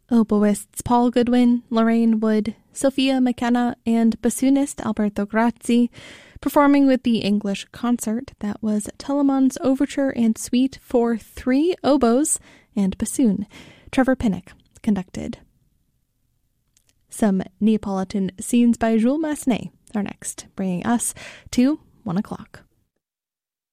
Oboists Paul Goodwin, Lorraine Wood, Sophia McKenna, and bassoonist Alberto Grazzi, performing with the English concert that was Telemann's Overture and Suite for 3 oboes and bassoon. Trevor Pinnock conducted. Some Neapolitan scenes by Jules Massenet are next, bringing us to 1 o'clock.